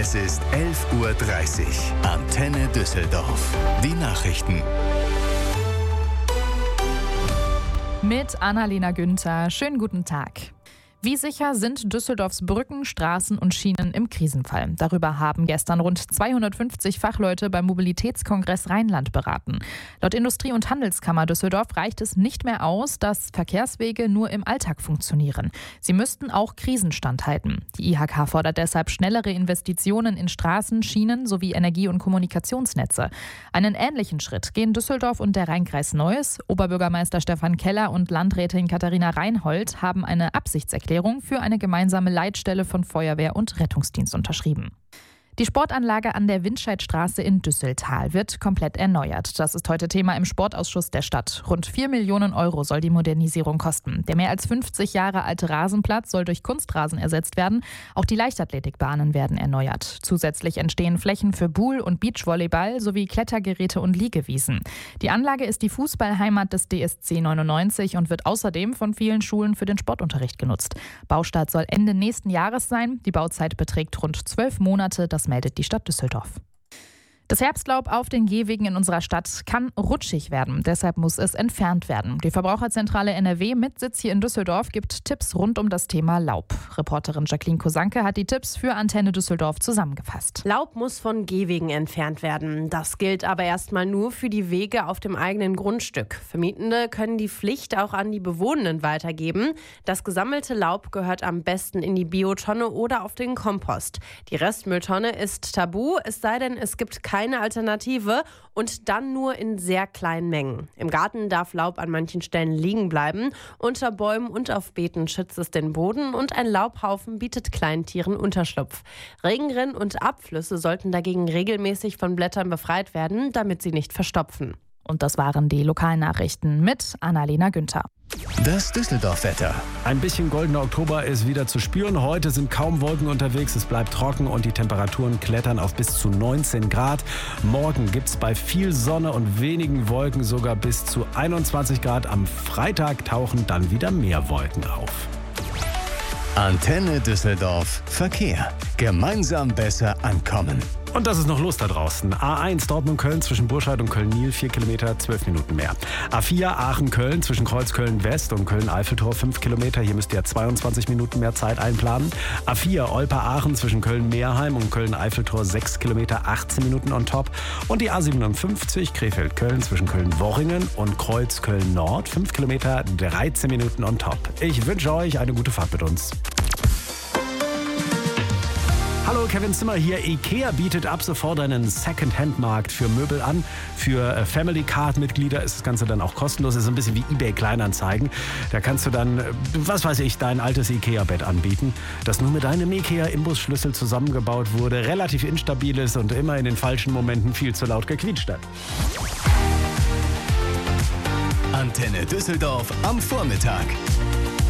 Es ist 11:30 Uhr. Antenne Düsseldorf. Die Nachrichten. Mit Annalena Günther. Schönen guten Tag. Wie sicher sind Düsseldorfs Brücken, Straßen und Schienen im Krisenfall? Darüber haben gestern rund 250 Fachleute beim Mobilitätskongress Rheinland beraten. Laut Industrie- und Handelskammer Düsseldorf reicht es nicht mehr aus, dass Verkehrswege nur im Alltag funktionieren. Sie müssten auch Krisen standhalten. Die IHK fordert deshalb schnellere Investitionen in Straßen, Schienen sowie Energie- und Kommunikationsnetze. Einen ähnlichen Schritt gehen Düsseldorf und der Rheinkreis Neuss. Oberbürgermeister Stefan Keller und Landrätin Katharina Reinhold haben eine Absichtserklärung für eine gemeinsame Leitstelle von Feuerwehr und Rettungsdienst unterschrieben. Die Sportanlage an der Windscheidstraße in Düsseltal wird komplett erneuert. Das ist heute Thema im Sportausschuss der Stadt. Rund 4 Millionen Euro soll die Modernisierung kosten. Der mehr als 50 Jahre alte Rasenplatz soll durch Kunstrasen ersetzt werden. Auch die Leichtathletikbahnen werden erneuert. Zusätzlich entstehen Flächen für Pool- und Beachvolleyball sowie Klettergeräte und Liegewiesen. Die Anlage ist die Fußballheimat des DSC 99 und wird außerdem von vielen Schulen für den Sportunterricht genutzt. Baustart soll Ende nächsten Jahres sein. Die Bauzeit beträgt rund 12 Monate. Das meldet die Stadt Düsseldorf. Das Herbstlaub auf den Gehwegen in unserer Stadt kann rutschig werden. Deshalb muss es entfernt werden. Die Verbraucherzentrale NRW mit Sitz hier in Düsseldorf gibt Tipps rund um das Thema Laub. Reporterin Jacqueline Kosanke hat die Tipps für Antenne Düsseldorf zusammengefasst. Laub muss von Gehwegen entfernt werden. Das gilt aber erstmal nur für die Wege auf dem eigenen Grundstück. Vermietende können die Pflicht auch an die Bewohnenden weitergeben. Das gesammelte Laub gehört am besten in die Biotonne oder auf den Kompost. Die Restmülltonne ist tabu, es sei denn, es gibt keine Alternative und dann nur in sehr kleinen Mengen. Im Garten darf Laub an manchen Stellen liegen bleiben. Unter Bäumen und auf Beeten schützt es den Boden und ein Laubhaufen bietet Kleintieren Unterschlupf. Regenrinnen und Abflüsse sollten dagegen regelmäßig von Blättern befreit werden, damit sie nicht verstopfen. Und das waren die Lokalnachrichten mit Annalena Günther. Das Düsseldorf-Wetter. Ein bisschen goldener Oktober ist wieder zu spüren. Heute sind kaum Wolken unterwegs, es bleibt trocken und die Temperaturen klettern auf bis zu 19 Grad. Morgen gibt es bei viel Sonne und wenigen Wolken sogar bis zu 21 Grad. Am Freitag tauchen dann wieder mehr Wolken auf. Antenne Düsseldorf. Verkehr. Gemeinsam besser ankommen. Und das ist noch los da draußen. A1 Dortmund-Köln zwischen Burscheid und Köln-Niel 4 Kilometer, 12 Minuten mehr. A4 Aachen-Köln zwischen Kreuzköln-West und Köln-Eiffeltor 5 Kilometer. Hier müsst ihr 22 Minuten mehr Zeit einplanen. A4 Olper-Aachen zwischen Köln-Meerheim und Köln-Eiffeltor 6 Kilometer, 18 Minuten on top. Und die A57 Krefeld-Köln zwischen Köln-Worringen und Kreuz-Köln-Nord 5 Kilometer, 13 Minuten on top. Ich wünsche euch eine gute Fahrt mit uns. Hallo, Kevin Zimmer hier. IKEA bietet ab sofort einen Second-Hand-Markt für Möbel an. Für Family-Card-Mitglieder ist das Ganze dann auch kostenlos. Das ist ein bisschen wie eBay-Kleinanzeigen. Da kannst du dann, was weiß ich, dein altes IKEA-Bett anbieten, das nur mit einem IKEA-Imbusschlüssel zusammengebaut wurde, relativ instabil ist und immer in den falschen Momenten viel zu laut gequietscht hat. Antenne Düsseldorf am Vormittag.